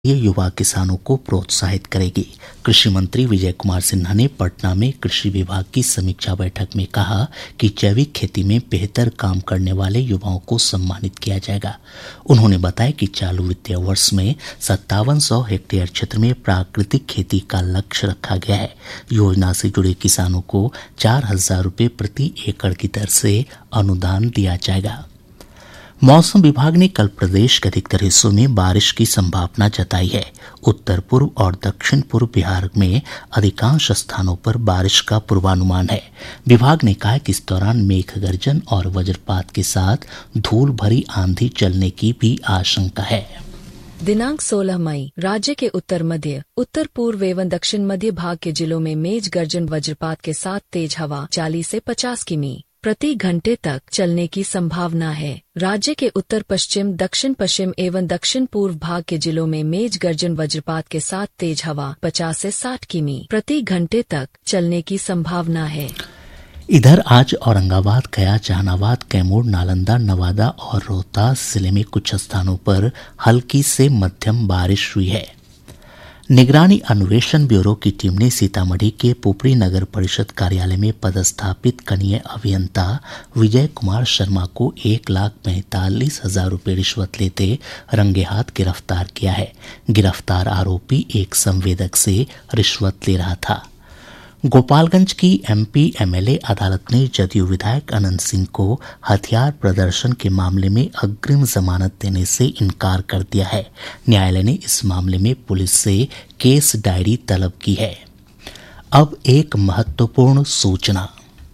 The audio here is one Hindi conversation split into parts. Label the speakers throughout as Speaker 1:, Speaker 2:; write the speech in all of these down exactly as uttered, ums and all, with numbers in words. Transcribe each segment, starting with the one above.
Speaker 1: ये युवा किसानों को प्रोत्साहित करेगी। कृषि मंत्री विजय कुमार सिन्हा ने पटना में कृषि विभाग की समीक्षा बैठक में कहा कि जैविक खेती में बेहतर काम करने वाले युवाओं को सम्मानित किया जाएगा। उन्होंने बताया कि चालू वित्तीय वर्ष में सत्तावन सौ हेक्टेयर क्षेत्र में प्राकृतिक खेती का लक्ष्य रखा गया है। योजना से जुड़े किसानों को चार हजार रुपये प्रति एकड़ की दर से अनुदान दिया जाएगा। मौसम विभाग ने कल प्रदेश के अधिकतर हिस्सों में बारिश की संभावना जताई है। उत्तर पूर्व और दक्षिण पूर्व बिहार में अधिकांश स्थानों पर बारिश का पूर्वानुमान है। विभाग ने कहा कि इस दौरान मेघ गर्जन और वज्रपात के साथ धूल भरी आंधी चलने की भी आशंका है।
Speaker 2: दिनांक सोलह मई राज्य के उत्तर मध्य, उत्तर पूर्व एवं दक्षिण मध्य भाग के जिलों में मेघ गर्जन वज्रपात के साथ तेज हवा चालीस से पचास किमी प्रति घंटे तक चलने की संभावना है। राज्य के उत्तर पश्चिम, दक्षिण पश्चिम एवं दक्षिण पूर्व भाग के जिलों में मेघ गर्जन वज्रपात के साथ तेज हवा पचास से साठ किमी प्रति घंटे तक चलने की संभावना है।
Speaker 1: इधर आज औरंगाबाद, गया, जहानाबाद, कैमूर, नालंदा, नवादा और रोहतास जिले में कुछ स्थानों पर हल्की से मध्यम बारिश हुई है। निगरानी अन्वेषण ब्यूरो की टीम ने सीतामढ़ी के पुपरी नगर परिषद कार्यालय में पदस्थापित कनीय अभियंता विजय कुमार शर्मा को एक लाख पैंतालीस हजार रुपये रिश्वत लेते रंगे हाथ गिरफ्तार किया है। गिरफ्तार आरोपी एक संवेदक से रिश्वत ले रहा था। गोपालगंज की एमपी एमएलए अदालत ने जदयू विधायक अनंत सिंह को हथियार प्रदर्शन के मामले में अग्रिम जमानत देने से इनकार कर दिया है। न्यायालय ने इस मामले में पुलिस से केस डायरी तलब की है। अब एक महत्वपूर्ण सूचना।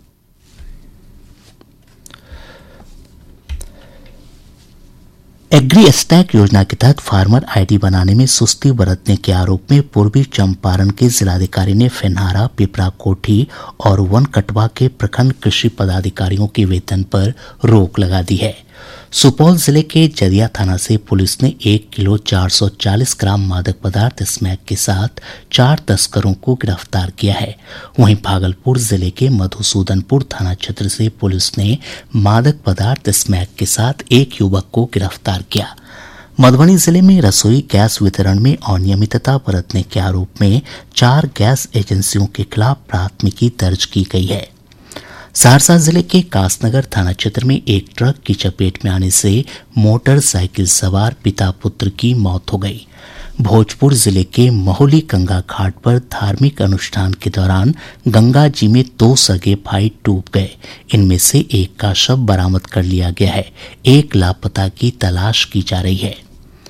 Speaker 1: एग्री स्टैक योजना के तहत फार्मर आईडी बनाने में सुस्ती बरतने के आरोप में पूर्वी चंपारण के जिलाधिकारी ने फेनहारा, पिपरा कोठी और वनकटवा के प्रखंड कृषि पदाधिकारियों के वेतन पर रोक लगा दी है। सुपौल जिले के जदिया थाना से पुलिस ने एक किलो चार सौ चालीस ग्राम मादक पदार्थ स्मैक के साथ चार तस्करों को गिरफ्तार किया है। वहीं भागलपुर जिले के मधुसूदनपुर थाना क्षेत्र से पुलिस ने मादक पदार्थ स्मैक के साथ एक युवक को गिरफ्तार किया। मधुबनी जिले में रसोई गैस वितरण में अनियमितता बरतने के आरोप में चार गैस एजेंसियों के खिलाफ प्राथमिकी दर्ज की गई है। सहरसा जिले के कासनगर थाना क्षेत्र में एक ट्रक की चपेट में आने से मोटरसाइकिल सवार पिता पुत्र की मौत हो गई। भोजपुर जिले के महुली गंगा घाट पर धार्मिक अनुष्ठान के दौरान गंगा जी में दो सगे भाई डूब गए। इनमें से एक का शव बरामद कर लिया गया है। एक लापता की तलाश की जा रही है।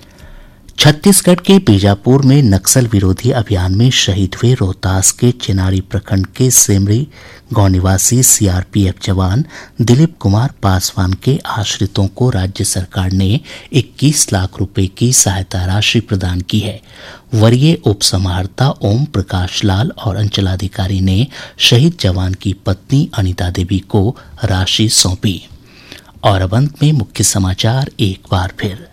Speaker 1: छत्तीसगढ़ के बीजापुर में नक्सल विरोधी अभियान में शहीद हुए रोहतास के चिनारी प्रखंड के सेमरी गांव निवासी सीआरपीएफ जवान दिलीप कुमार पासवान के आश्रितों को राज्य सरकार ने इक्कीस लाख रुपए की सहायता राशि प्रदान की है। वरीय उप समाहर्ता ओम प्रकाश लाल और अंचलाधिकारी ने शहीद जवान की पत्नी अनिता देवी को राशि सौंपी। और अब अंत में मुख्य समाचार एक बार फिर।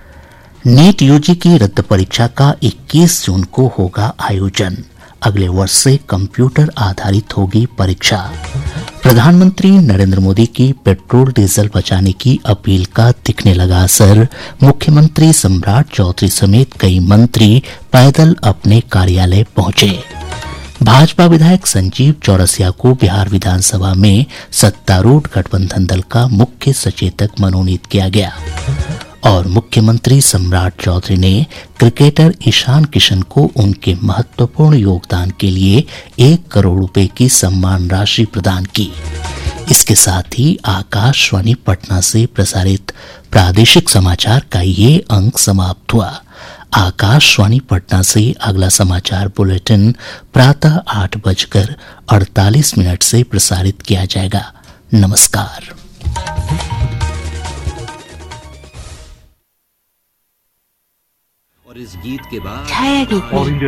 Speaker 1: नीट यूजी की रद्द परीक्षा का इक्कीस जून को होगा आयोजन। अगले वर्ष से कंप्यूटर आधारित होगी परीक्षा। प्रधानमंत्री नरेंद्र मोदी की पेट्रोल डीजल बचाने की अपील का दिखने लगा असर। मुख्यमंत्री सम्राट चौधरी समेत कई मंत्री पैदल अपने कार्यालय पहुंचे। भाजपा विधायक संजीव चौरसिया को बिहार विधानसभा में सत्तारूढ़ गठबंधन दल का मुख्य सचेतक मनोनीत किया गया। और मुख्यमंत्री सम्राट चौधरी ने क्रिकेटर ईशान किशन को उनके महत्वपूर्ण योगदान के लिए एक करोड़ रुपए की सम्मान राशि प्रदान की। इसके साथ ही आकाशवाणी पटना से प्रसारित प्रादेशिक समाचार का ये अंक समाप्त हुआ। आकाशवाणी पटना से अगला समाचार बुलेटिन प्रातः आठ बजकर अड़तालीस मिनट से प्रसारित किया जाएगा। नमस्कार।
Speaker 3: और इस गीत के बाद
Speaker 4: छाया गीत